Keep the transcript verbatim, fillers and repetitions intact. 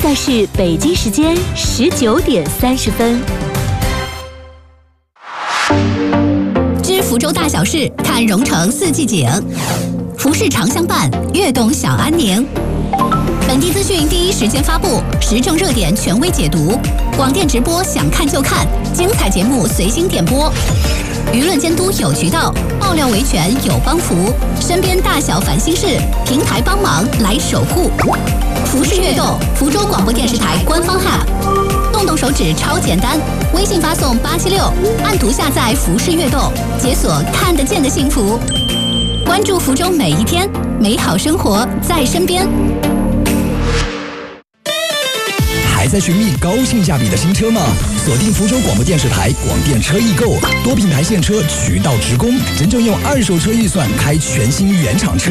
在是北京时间十九点三十分。 知福州大小事，看蓉城四季景。服饰常相伴，悦动小安宁。本地资讯第一时间发布，时政热点权威解读，广电直播想看就看，精彩节目随心点播。舆论监督有渠道，爆料维权有帮扶，身边大小烦心事，平台帮忙来守护。服饰悦动，福州广播电视台官方 App， 动动手指超简单，微信发送八七六，按图下载服饰悦动，解锁看得见的幸福。关注福州每一天，美好生活在身边。 还在寻觅高性价比的新车吗？锁定福州广播电视台广电车易购，多品牌现车渠道直供，真正用二手车预算开全新原厂车。